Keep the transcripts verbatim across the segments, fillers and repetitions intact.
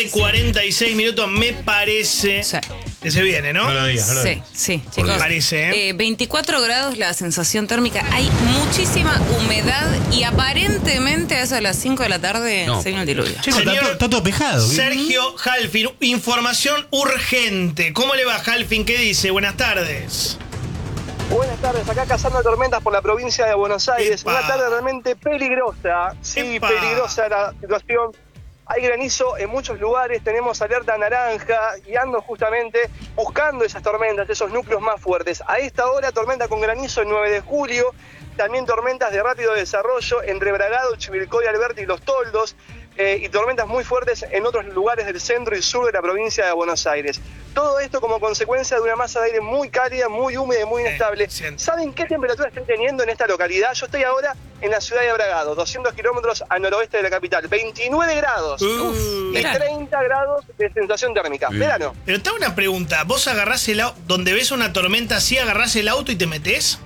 cuarenta y seis minutos, me parece Sí. que se viene, ¿no? No lo digas, no lo Sí, digas. sí, Me chicos. parece, ¿eh? Eh, veinticuatro grados la sensación térmica. Hay muchísima humedad y aparentemente a eso de las cinco de la tarde No. se viene el diluvio. Chicos, está, Señor todo- está todo pejado. ¿sí? Sergio Halfin, información urgente. ¿Cómo le va, Halfin? ¿Qué dice? Buenas tardes. Buenas tardes, acá cazando tormentas por la provincia de Buenos Aires. Epa. Una tarde realmente peligrosa, sí, Epa. peligrosa la situación. Hay granizo en muchos lugares, tenemos alerta naranja y ando justamente buscando esas tormentas, esos núcleos más fuertes. A esta hora, tormenta con granizo el nueve de julio, también tormentas de rápido desarrollo entre Bragado, Chivilcoy, Alberti y Los Toldos, eh, y tormentas muy fuertes en otros lugares del centro y sur de la provincia de Buenos Aires. Todo esto como consecuencia de una masa de aire muy cálida, muy húmeda y muy inestable. Eh, siento. ¿Saben qué temperatura estoy teniendo en esta localidad? Yo estoy ahora en la ciudad de Bragado, doscientos kilómetros al noroeste de la capital, veintinueve grados Uh, y verano. treinta grados de sensación térmica. Bien. Verano. Pero te hago una pregunta. ¿Vos agarrás el auto, donde ves una tormenta así, agarrás el auto y te metés?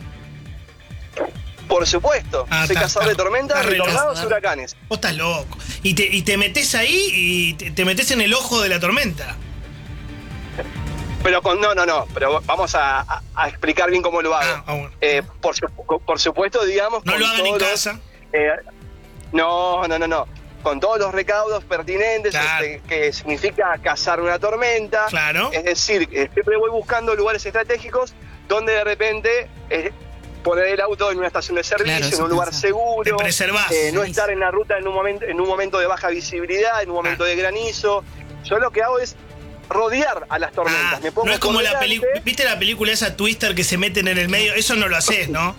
Por supuesto, Ah, soy está- cazador de está- tormentas, está de re tornados loco. y huracanes. Vos estás loco. Y te, y te metés ahí y te, te metés en el ojo de la tormenta. Pero con, no, no, no, pero vamos a, a- a explicar bien cómo lo hago. Ah, ah, bueno. Eh, por, su- por supuesto, digamos... No con lo hagan en todos los- casa. eh, no, no, no, no. Con todos los recaudos pertinentes, Claro. este, que significa cazar una tormenta. Claro. Es decir, eh, siempre voy buscando lugares estratégicos donde de repente eh, poner el auto en una estación de servicio, Claro, en eso un lugar pasa. seguro. Te preservás. eh, no Sí, estar en la ruta en un momento, en un momento de baja visibilidad, en un momento Ah. de granizo. Yo lo que hago es rodear a las tormentas. Ah, Me pongo no es como por la delante. película. ¿Viste la película esa Twister que se meten en el medio? Eso no lo haces, ¿no?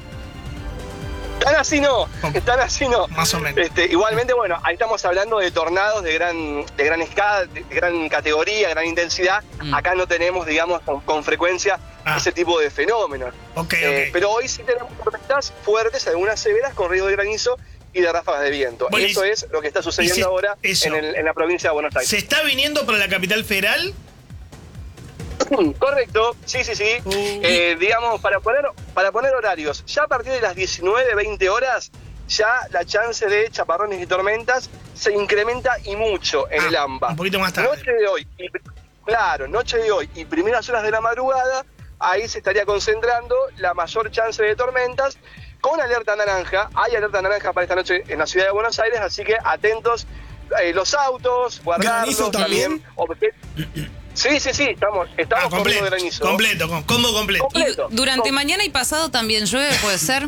Tan así no, tan así no. Más o menos. Este, igualmente, bueno, ahí estamos hablando de tornados de gran, de gran escala, de gran categoría, gran intensidad. Mm. Acá no tenemos, digamos, con, con frecuencia Ah. ese tipo de fenómenos. Ok, Eh, ok. pero hoy sí tenemos tormentas fuertes, algunas severas, con riesgo de granizo y de ráfagas de viento. Bueno, y- eso es lo que está y sucediendo se- ahora eso. en, el- en la provincia de Buenos Aires. ¿Se está viniendo para la capital federal? Correcto, sí, sí, sí. Uh. Eh, digamos, para poner, para poner horarios, ya a partir de las diecinueve, veinte horas, ya la chance de chaparrones y tormentas se incrementa y mucho en Ah, el AMBA. un poquito más tarde. Noche de hoy, y, claro, noche de hoy y primeras horas de la madrugada, ahí se estaría concentrando la mayor chance de tormentas con alerta naranja. Hay alerta naranja para esta noche en la ciudad de Buenos Aires, así que atentos eh, los autos, guardarlos ¿Granizo también? obje- Sí, sí, sí, estamos, estamos Ah, con completo. granizo. Completo, con, combo completo. Y Completo. du- durante Com- mañana y pasado también llueve, ¿puede ser?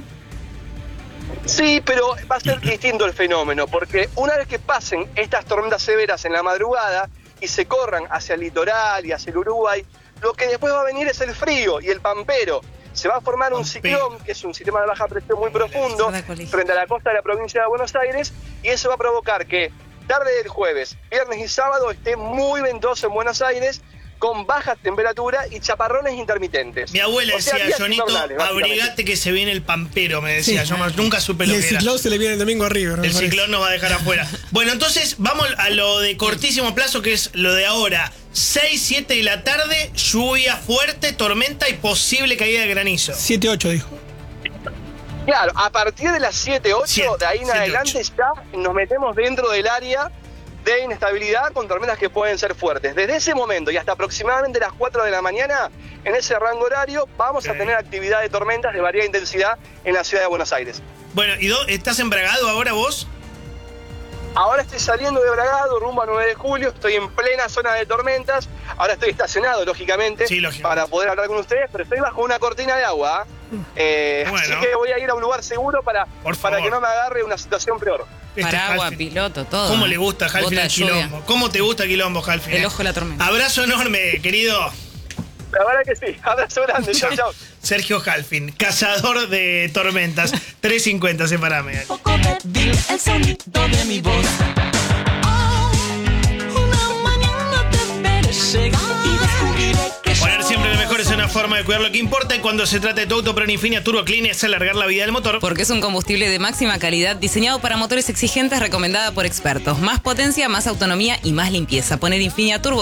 Sí, pero va a ser distinto el fenómeno, porque una vez que pasen estas tormentas severas en la madrugada y se corran hacia el litoral y hacia el Uruguay, lo que después va a venir es el frío y el pampero. Se va a formar un Pampero. ciclón, que es un sistema de baja presión muy profundo, Hola, colegio. frente a la costa de la provincia de Buenos Aires, y eso va a provocar que tarde del jueves, viernes y sábado esté muy ventoso en Buenos Aires, con baja temperatura y chaparrones intermitentes. Mi abuela O sea, decía, días Jonito, invernales, básicamente. abrigate que se viene el pampero, me decía. Sí. Yo más- nunca supe Y lo el que era. ciclón se le viene el domingo arriba. El ciclón nos va a dejar afuera. Bueno, entonces vamos a lo de cortísimo plazo, que es lo de ahora. seis, siete de la tarde, lluvia fuerte, tormenta y posible caída de granizo. siete ocho dijo. Claro, a partir de las siete, ocho, Siete, de ahí en siete, adelante ya nos metemos dentro del área de inestabilidad con tormentas que pueden ser fuertes. Desde ese momento y hasta aproximadamente las cuatro de la mañana, en ese rango horario, vamos Ok. a tener actividad de tormentas de variada intensidad en la ciudad de Buenos Aires. Bueno, ¿y do- estás embragado ahora vos? Ahora estoy saliendo de Bragado, rumbo a nueve de julio, estoy en plena zona de tormentas, ahora estoy estacionado, lógicamente, Sí, lógico. para poder hablar con ustedes, pero estoy bajo una cortina de agua. ¿ah? Eh, Bueno. Así que voy a ir a un lugar seguro para, Por para favor. que no me agarre una situación peor. Este es Paraguas, Halfin. piloto, todo. ¿Cómo le gusta a Halfin Bota el de lluvia. quilombo? ¿Cómo te gusta el quilombo, Halfin? El eh? ojo de la tormenta. Abrazo enorme, querido. La verdad que sí, abrazo grande, chao, chao. Sergio Halfin, cazador de tormentas. tres cincuenta, separame. Poco débil el sonido de mi voz. Oh, una mañana te veré llegar y descubriré que Poner yo siempre lo mejor es una forma de cuidar lo que importa. Y cuando se trata de tu auto, pero Infinia Turbo Clean es alargar la vida del motor. Porque es un combustible de máxima calidad diseñado para motores exigentes, recomendada por expertos. Más potencia, más autonomía y más limpieza. Poner Infinia Turbo,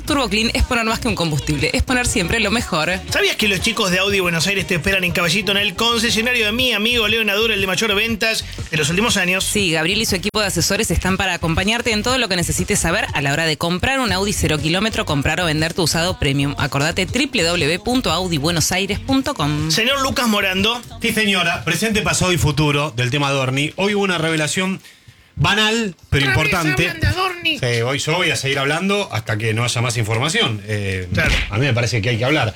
Turbo Clean es poner más que un combustible, es poner siempre lo mejor. ¿Sabías que los chicos de Audi Buenos Aires te esperan en Caballito, en el concesionario de mi amigo Leo Nadura, el de mayor ventas de los últimos años? Sí, Gabriel y su equipo de asesores están para acompañarte en todo lo que necesites saber a la hora de comprar un Audi cero kilómetro, comprar o vender tu usado premium. Acordate doble u doble u doble u punto audi buenos aires punto com. Señor Lucas Morando. Sí, señora. Presente, pasado y futuro del tema Adorni. Hoy hubo una revelación banal, pero importante. Sí, hoy yo voy a seguir hablando hasta que no haya más información. Eh, Claro. A mí me parece que hay que hablar.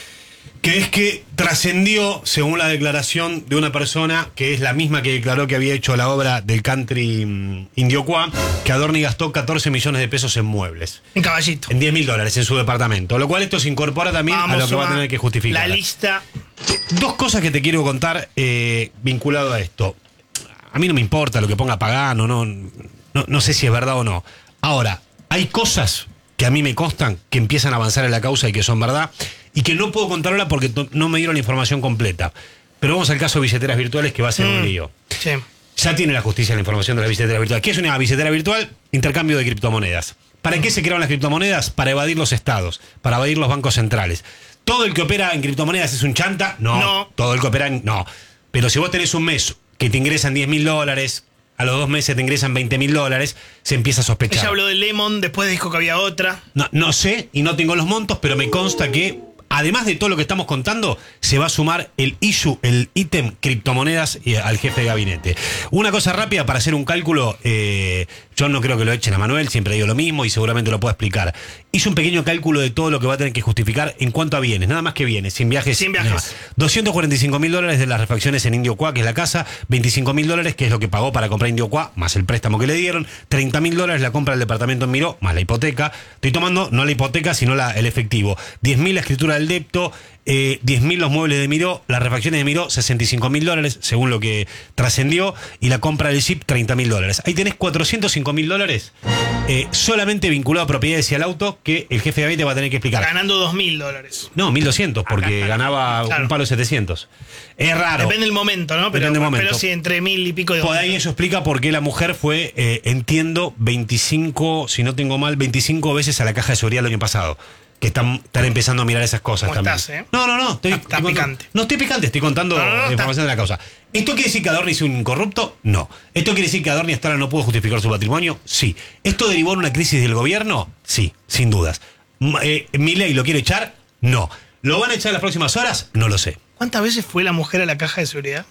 Que es que trascendió, según la declaración de una persona que es la misma que declaró que había hecho la obra del country mm, Indiocuá, que Adorni gastó catorce millones de pesos en muebles. En Caballito. En diez mil dólares en su departamento. Lo cual esto se incorpora también a lo que va a tener que justificar. La lista. Dos cosas que te quiero contar eh, vinculado a esto. A mí no me importa lo que ponga Pagano, no, no, no sé si es verdad o no. Ahora, hay cosas que a mí me constan que empiezan a avanzar en la causa y que son verdad, y que no puedo contar ahora porque to- no me dieron la información completa. Pero vamos al caso de billeteras virtuales, que va a ser un Mm. lío. Sí. Ya tiene la justicia la información de la billetera virtual. ¿Qué es una billetera virtual? Intercambio de criptomonedas. ¿Para qué se crearon las criptomonedas? Para evadir los estados, para evadir los bancos centrales. ¿Todo el que opera en criptomonedas es un chanta? No. No. Todo el que opera en... No. Pero si vos tenés un mes que te ingresan diez mil dólares, a los dos meses te ingresan veinte mil dólares, se empieza a sospechar. Ella habló de Lemon, después dijo que había otra. No, no sé y no tengo los montos, pero me consta que, además de todo lo que estamos contando, se va a sumar el issue, el ítem criptomonedas y al jefe de gabinete. Una cosa rápida para hacer un cálculo, eh, yo no creo que lo echen a Manuel, siempre digo lo mismo y seguramente lo puedo explicar. Hizo un pequeño cálculo de todo lo que va a tener que justificar en cuanto a bienes, nada más que bienes, sin viajes. Sin viajes. nada. doscientos cuarenta y cinco mil dólares de las refacciones en Indiocuá, que es la casa, veinticinco mil dólares, que es lo que pagó para comprar Indiocuá, más el préstamo que le dieron, treinta mil dólares la compra del departamento en Miró, más la hipoteca. Estoy tomando no la hipoteca, sino la, el efectivo. diez mil la escritura del depto, eh, diez mil los muebles de Miró, las refacciones de Miró, sesenta y cinco mil dólares, según lo que trascendió, y la compra del Jeep, treinta mil dólares. Ahí tenés cuatrocientos cinco mil dólares eh, solamente vinculado a propiedades y al auto, que el jefe de gabinete va a tener que explicar. Ganando dos mil dólares. No, mil doscientos, porque ganaba Claro. un palo setecientos. Es raro. Depende del momento, ¿no? Pero, Depende del momento. pero sí, entre mil y pico de Por dólares. ahí eso explica por qué la mujer fue, eh, entiendo, veinticinco, si no tengo mal, veinticinco veces a la caja de seguridad el año pasado. Que están, están empezando a mirar esas cosas ¿Cómo también. estás, eh? No, no, no. Estoy, Está- está estoy contando- picante. No estoy picante, estoy contando No, no, no, la está- información de la causa. ¿Esto quiere decir que Adorni es un incorrupto? No. ¿Esto quiere decir que Adorni hasta ahora no pudo justificar su patrimonio? Sí. ¿Esto derivó en una crisis del gobierno? Sí, sin dudas. M- Eh, ¿Milei lo quiere echar? No. ¿Lo van a echar en las próximas horas? No lo sé. ¿Cuántas veces fue la mujer a la caja de seguridad?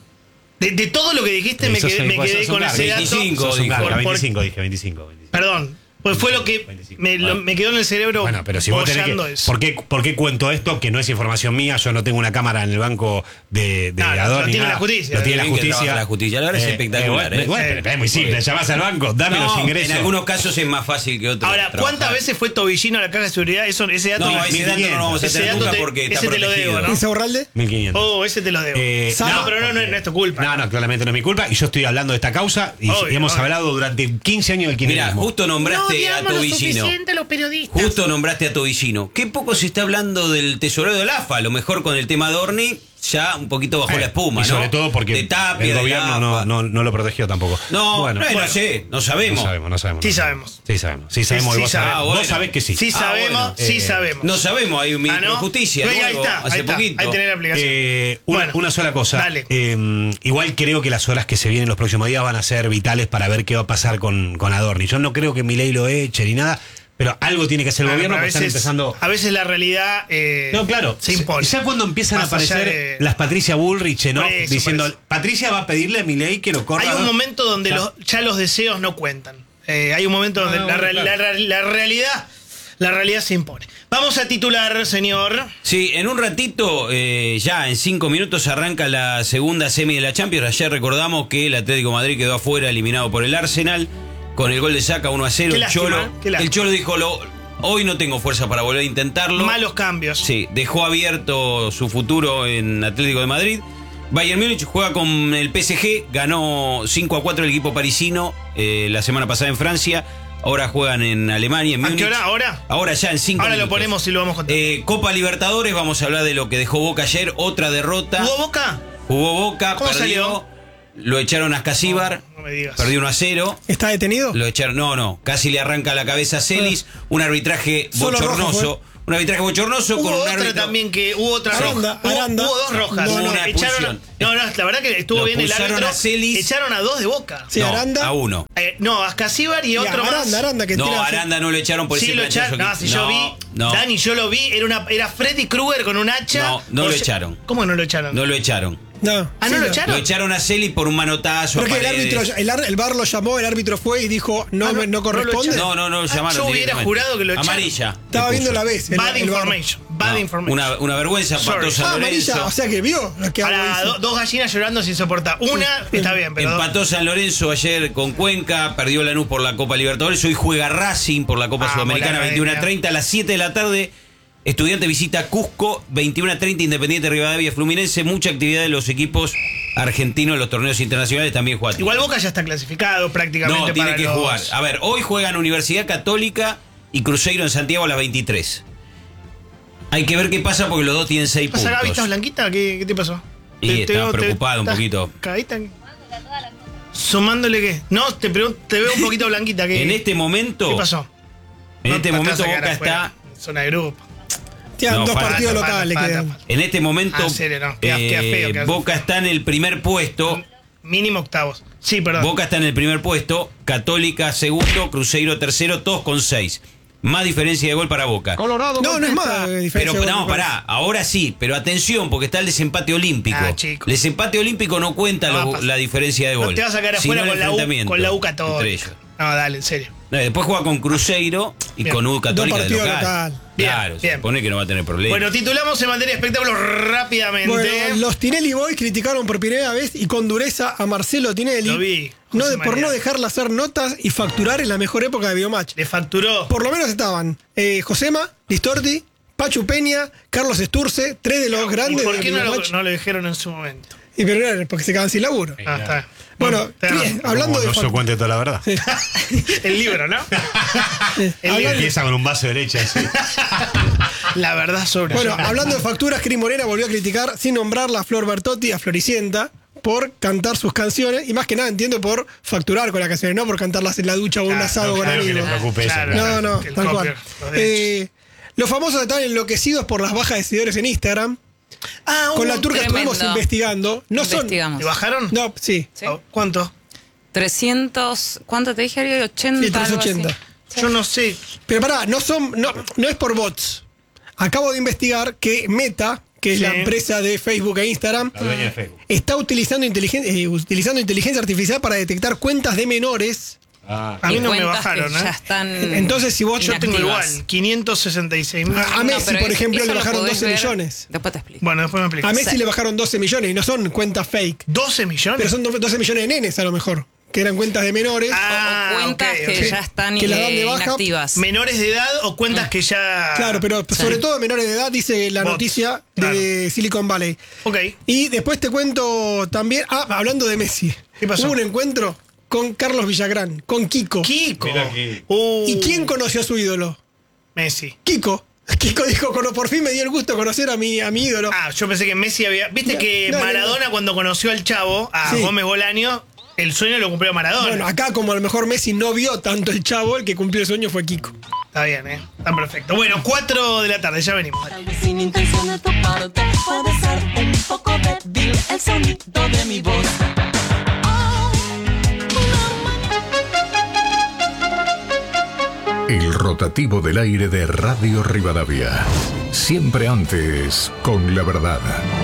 De, de todo lo que dijiste me Eso quedé, sí, me pues, quedé son con largas. ese dato. veinticinco, Sos un dijo. garca, Por- por- veinticinco dije, veinticinco. veinticinco. Perdón. Pues fue lo que veinticinco. me, lo- Bueno. me quedó en el cerebro. Bueno, pero si vos tenés que... bollando eso. ¿por qué, ¿Por qué cuento esto? Que no es información mía, yo no tengo una cámara en el banco de, de No, lo- Adorni, lo tiene nada. la justicia. Lo tiene la Bien que justicia. trabaja la justicia. La verdad es espectacular, bueno, ¿eh? bueno, pero es muy simple, llamás al banco, dame los No, ingresos. en algunos casos es más fácil que otros. Ahora, ¿cuántas trabajar. veces fue Tobillino a la caja de seguridad? Eso, ese dato. No, ese dato no lo vamos a Ese tener dato nunca te- porque está ese te lo protegido. debo, ¿no? ¿Ese Borralde? mil quinientos. Oh, ese te lo debo. Eh, no, pero no, no, no es tu culpa. No, no, claramente no es mi culpa. Y yo estoy hablando de esta causa y Obvio, hemos obvio. hablado durante quince años del Mira, kirchnerismo. justo nombraste a Tobillino. los periodistas. Justo nombraste a Tobillino. Qué poco se está hablando del tesorero del A F A. A lo mejor con el tema Adorni ya un poquito bajó Eh, la espuma, y sobre ¿no? todo porque De Tapia, el del gobierno no, A F A. no, no lo protegió tampoco. No, Bueno, no, no bueno. sé, no sabemos. No sabemos, no sabemos. Sí no sabemos. Sí sabemos, sí sabemos. Sí, y vos, sí sabés, sabemos. Ah, vos bueno. sabés que sí. Sí Ah, sabemos, bueno. sí Eh, sabemos. No sabemos, hay un Ah, ministro ¿no? de justicia Ahí nuevo, está, hace ahí está. poquito. Ahí tenés la aplicación. Eh, una, Bueno, una sola cosa. dale. Eh, igual creo que las horas que se vienen los próximos días van a ser vitales para ver qué va a pasar con, con Adorni. Yo no creo que Milei lo eche ni nada, pero algo tiene que hacer el Claro, gobierno pero porque están empezando. A veces la realidad eh, No, claro. se impone. Ya cuando empiezan Más a allá aparecer de- las Patricia Bullrich, ¿no? Por eso, Diciendo, por eso. Patricia va a pedirle a Milei que lo corra. Hay un ¿no? momento donde Ya. los, ya los deseos no cuentan. Eh, hay un momento donde Ah, la, bueno, real- claro. la real- la realidad la realidad se impone. Vamos a titular, señor. Sí, en un ratito, eh, ya en cinco minutos arranca la segunda semi de la Champions. Ayer recordamos que el Atlético de Madrid quedó afuera, eliminado por el Arsenal, con el gol de Saca uno a cero. Qué El lástima, Cholo, qué lástima. el Cholo dijo, lo, hoy no tengo fuerza para volver a intentarlo. Malos cambios. Sí, dejó abierto su futuro en Atlético de Madrid. Bayern Múnich juega con el P S G, ganó cinco a cuatro el equipo parisino eh, la semana pasada en Francia. Ahora juegan en Alemania, en ¿A Múnich. qué hora? ¿Ahora? Ahora ya en cinco Ahora lo minutos. ponemos y lo vamos a contar. Eh, Copa Libertadores, vamos a hablar de lo que dejó Boca ayer, otra derrota. ¿Jugó Boca? Jugó Boca, ¿Cómo perdió. salió? Lo echaron a Escasíbar. No, no me digas. perdió uno a cero. ¿Está detenido? Lo echaron, no, no, casi le arranca la cabeza a Celis, un arbitraje Solo bochornoso. rojo Un arbitraje bochornoso Hubo con un otra árbitro. también que hubo otra Aranda, roja. Hubo, Aranda. hubo dos rojas. Hubo No, una echaron, expulsión. no, no, la verdad que estuvo Lo bien el pulsaron árbitro. a Celis. Echaron a dos de Boca. Sí, No, Aranda. a uno. Eh, no, a Ascasíbar y Y a otro más. Aranda, Aranda, que No, tira- Aranda no lo echaron por Sí, ese lo planchazo echaron. No, que- si yo vi. no, Dani, yo lo vi. Era, una, era Freddy Krueger con un hacha. No, no O lo sea- echaron. ¿Cómo no lo echaron? no lo echaron. No. Ah, ¿no sí, lo echaron? Lo echaron a Celis por un manotazo. a Porque el Paredes. árbitro, el, ar- el V A R lo llamó, el árbitro fue y dijo, no, Ah, no, me- no no lo corresponde. echaron. No, no, no lo Ah, llamaron. yo hubiera directamente. jurado que lo echaron. Amarilla. Estaba le viendo puso. la vez. el- Bad el V A R. information. Bad No, information. Una, una vergüenza, Sorry. empató San Ah, Lorenzo. amarilla, o sea que vio que algo Para hizo. do- dos gallinas llorando sin soportar. Una está bien, pero dos- Empató San Lorenzo ayer con Cuenca, perdió Lanús por la Copa Libertadores, hoy juega Racing por la Copa Vamos, Sudamericana la veintiuno a academia. treinta, a las siete de la tarde. Estudiante visita Cusco, veintiuno a treinta, Independiente Rivadavia Fluminense. Mucha actividad de los equipos argentinos en los torneos internacionales, también juega. igual Boca ya está clasificado prácticamente. No, tiene para que los- jugar. A ver, hoy juegan Universidad Católica y Cruzeiro en Santiago a las veintitrés. Hay que ver qué pasa porque los dos tienen seis ¿Pasa puntos. Gaby? ¿Estás blanquita? ¿Qué, qué te pasó? Y Te- te estaba veo- te- preocupado un ¿estás poquito. cagadita? ¿Sumándole qué? No, te, pregun- te veo un poquito blanquita. ¿Qué, En este momento, ¿Qué pasó? en No este te momento vas a quedar Boca afuera, está, zona de grupo. Quedan No, dos falta, partidos falta, locales. falta, quedan. falta. en este momento, Ah, en serio, no. Queda- queda eh, feo, queda Boca feo. está en el primer puesto. Mínimo octavos. Sí, perdón. Boca está en el primer puesto, Católica segundo, Cruzeiro tercero, todos con seis. Más diferencia de gol para Boca. No, no es más eh, Pero diferencia. de no, gol, me pará, ahora sí, pero atención, porque está el desempate olímpico. Ah, chico. El desempate olímpico no cuenta No va a lo- pasar. la diferencia de No gol. te vas a quedar sino afuera el con la, U, enfrentamiento con la U entre Católica. ellos. No, dale, en serio. No, después juega con Cruzeiro y Bien. con U Católica de partidos local. local. Bien, Claro, se bien. supone que no va a tener problema. Bueno, titulamos en materia de espectáculos rápidamente. Bueno, los Tinelli Boys criticaron por primera vez y con dureza a Marcelo Tinelli. Lo vi, no José de- por María. no dejarla hacer notas y facturar en la mejor época de Biomatch. Le facturó. Por lo menos estaban eh, Josema, Listorti, Pachu Peña, Carlos Esturce, tres de los ¿Y grandes por de qué no lo, Biomatch. no lo dijeron en su momento? Y pero no era porque se quedaban sin laburo. Ah, está bien. Bueno, tenés tri- razón. hablando Como de no se fact- cuente toda la verdad. El libro, ¿no? El Hablando- libro. Empieza con un vaso de leche así. La verdad sobre Bueno, hablando de facturas, Cris Morena volvió a criticar, sin nombrarla, a Flor Bertotti, a Floricienta, por cantar sus canciones. Y más que nada, entiendo, por facturar con las canciones, no por cantarlas en la ducha o en un Claro, asado con Claro que le amigos. preocupe eso. Claro. No, no, El tal copy, cual. los derechos. Eh, los famosos están enloquecidos por las bajas de seguidores en Instagram. Ah, Con la un- turca tremendo. estuvimos investigando. No son. Investigamos. ¿Te bajaron? No, sí. Sí. Oh, ¿Cuánto? trescientos, ¿cuánto te dije? Ariel? ochenta. Sí, algo así. trescientos ochenta. Yo no sé. Pero pará, no son, no, no es por bots. Acabo de investigar que Meta, que es Sí. la empresa de Facebook e Instagram, La dueña de Facebook. está utilizando inteligencia, eh, utilizando inteligencia artificial para detectar cuentas de menores. Ah, A mí Y no me cuentas bajaron, que ¿eh? Ya están Entonces, si vos- Yo tengo inactivas. igual, quinientos sesenta y seis mil. A- a No, Messi, pero por es- ejemplo, eso le lo bajaron podés doce ver. millones. Después te explico. Bueno, después me explico. A Messi Sí. le bajaron doce millones y no son cuentas fake. ¿doce millones? Pero son do- doce millones de nenes a lo mejor, que eran cuentas de menores. Ah, O cuentas ok, que ok. ya están Que la dan eh, de baja. inactivas. ¿Menores de edad o cuentas que ya. Claro, pero sobre todo menores de edad, dice la Bots, noticia claro. de Silicon Valley. Ok. Y después te cuento también, ah, hablando de Messi. ¿Qué pasó? Hubo un encuentro con Carlos Villagrán, con Kiko. Kiko. Mira aquí. Uh, ¿Y quién conoció a su ídolo? Messi. Kiko. Kiko dijo, "Cono- por fin me dio el gusto de conocer a mi, a mi ídolo. Ah, yo pensé que Messi había. Viste No, que no, no, Maradona, cuando conoció al chavo, a Sí. Gómez Bolaño, el sueño lo cumplió Maradona. Bueno, acá como a lo mejor Messi no vio tanto el chavo, el que cumplió el sueño fue Kiko. Está bien, ¿eh? Está perfecto. Bueno, cuatro de la tarde, ya venimos. Tal vez sin intención de tu parte puede ser un poco débil el sonido de mi voz. Oh, una mañana. El rotativo del aire de Radio Rivadavia. Siempre antes, con la verdad.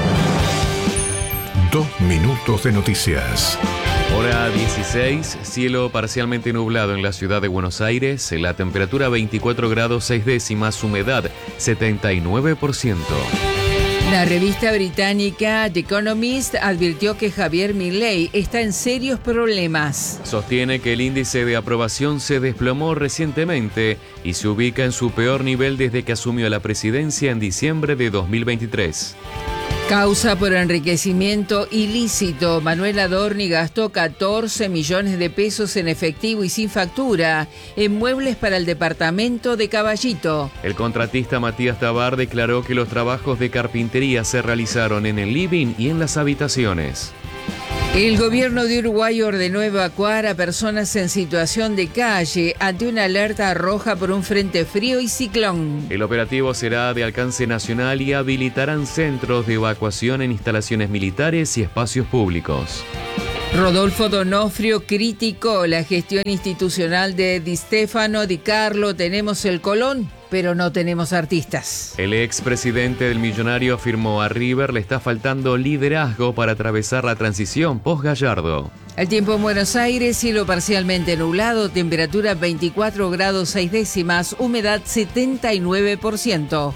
Dos minutos de noticias. Hora dieciséis, cielo parcialmente nublado en la ciudad de Buenos Aires, la temperatura veinticuatro grados seis décimas, humedad setenta y nueve por ciento. La revista británica The Economist advirtió que Javier Milei está en serios problemas. Sostiene que el índice de aprobación se desplomó recientemente y se ubica en su peor nivel desde que asumió la presidencia en diciembre de dos mil veintitrés. Causa por enriquecimiento ilícito. Manuel Adorni gastó catorce millones de pesos en efectivo y sin factura en muebles para el departamento de Caballito. El contratista Matías Tabar declaró que los trabajos de carpintería se realizaron en el living y en las habitaciones. El gobierno de Uruguay ordenó evacuar a personas en situación de calle ante una alerta roja por un frente frío y ciclón. El operativo será de alcance nacional y habilitarán centros de evacuación en instalaciones militares y espacios públicos. Rodolfo Donofrio criticó la gestión institucional de Di Stefano, Di Carlo. Tenemos el Colón, pero no tenemos artistas. El expresidente del Millonario afirmó a River le está faltando liderazgo para atravesar la transición post-Gallardo. El tiempo en Buenos Aires, cielo parcialmente nublado, temperatura veinticuatro grados seis décimas, humedad setenta y nueve por ciento.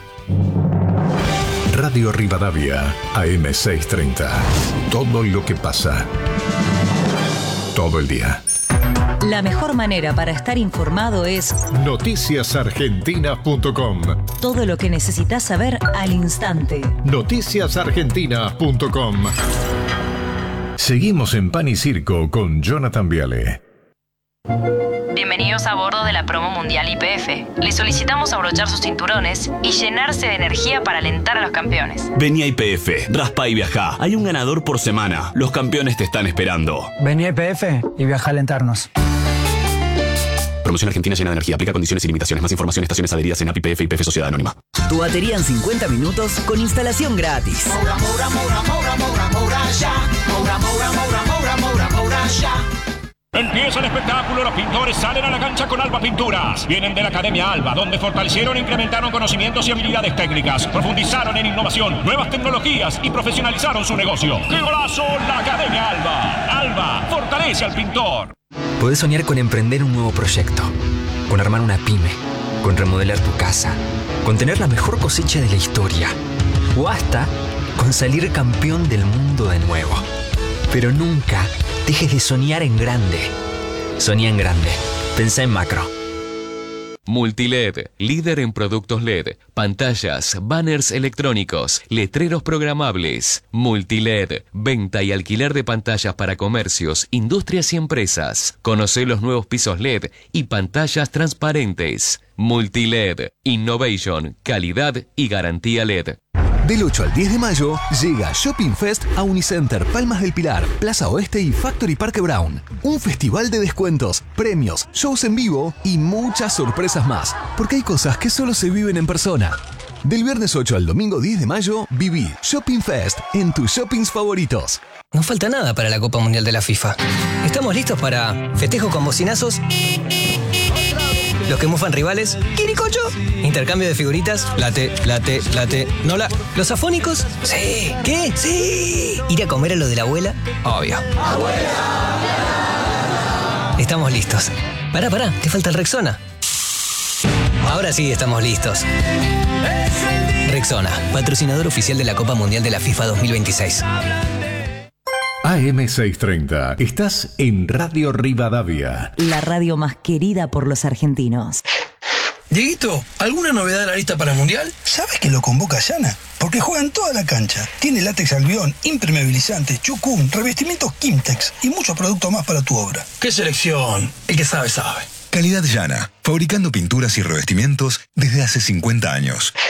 Radio Rivadavia, A M seiscientos treinta. Todo lo que pasa. Todo el día. La mejor manera para estar informado es noticias argentinas punto com. Todo lo que necesitas saber al instante. noticias argentinas punto com. Seguimos en Pan y Circo con Jonathan Viale. Bienvenidos a bordo de la promo mundial Y P F. Les solicitamos abrochar sus cinturones y llenarse de energía para alentar a los campeones. Vení a Y P F, raspa y viajá. Hay un ganador por semana. Los campeones te están esperando. Vení a Y P F y viaja a alentarnos. Promoción argentina llena de energía. Aplica condiciones y limitaciones. Más información, estaciones adheridas en A P I P F y P F Sociedad Anónima. Tu batería en cincuenta minutos con instalación gratis. Moura, Moura, Moura, Moura, Moura, Moura, ya. Moura, Moura, Moura, Moura, Moura, Moura, ya. Empieza el espectáculo, los pintores salen a la cancha con Alba Pinturas. Vienen de la Academia Alba, donde fortalecieron e incrementaron conocimientos y habilidades técnicas, profundizaron en innovación, nuevas tecnologías y profesionalizaron su negocio. ¡Qué golazo! La Academia Alba. Alba, fortalece al pintor. Podés soñar con emprender un nuevo proyecto, con armar una pyme, con remodelar tu casa, con tener la mejor cosecha de la historia, o hasta con salir campeón del mundo de nuevo. Pero nunca dejes de soñar en grande. Soñá en grande. Pensá en macro. Multiled, líder en productos L E D, pantallas, banners electrónicos, letreros programables. Multiled, venta y alquiler de pantallas para comercios, industrias y empresas. Conocé los nuevos pisos L E D y pantallas transparentes. Multiled, innovation, calidad y garantía L E D. Del ocho al diez de mayo llega Shopping Fest a Unicenter Palmas del Pilar, Plaza Oeste y Factory Parque Brown. Un festival de descuentos, premios, shows en vivo y muchas sorpresas más. Porque hay cosas que solo se viven en persona. Del viernes ocho al domingo diez de mayo, viví Shopping Fest en tus shoppings favoritos. No falta nada para la Copa Mundial de la FIFA. Estamos listos para festejo con bocinazos, los que mufan rivales, quiricocho, intercambio de figuritas, late, late, late, nola. ¿Los afónicos? Sí. ¿Qué? Sí. ¿Ir a comer a lo de la abuela? Obvio. ¡Abuela! Estamos listos. Pará, pará, te falta el Rexona. Ahora sí estamos listos. Rexona, patrocinador oficial de la Copa Mundial de la FIFA dos mil veintiséis. A M seiscientos treinta. Estás en Radio Rivadavia. La radio más querida por los argentinos. Dieguito, ¿alguna novedad en la lista para el Mundial? ¿Sabes que lo convoca Yana? Porque juega en toda la cancha. Tiene látex albión, impermeabilizante, chucún, revestimientos Kimtex y muchos productos más para tu obra. ¡Qué selección! El que sabe, sabe. Calidad Yana, fabricando pinturas y revestimientos desde hace cincuenta años.